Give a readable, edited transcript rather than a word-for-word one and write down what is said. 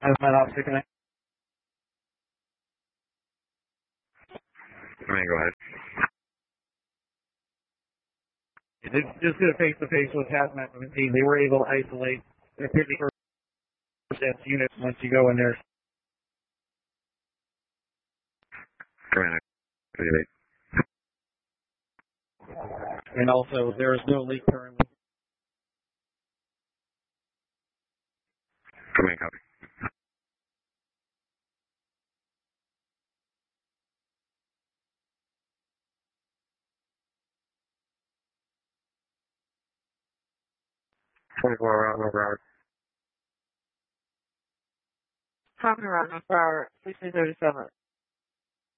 As my officer, can I? Go ahead. Just did a face-to-face with hazmat team. They were able to isolate their 50% units once you go in there. Command, activate. And also, there is no leak currently. Command, copy. Around over hours. Talking around 4 hours, 1637.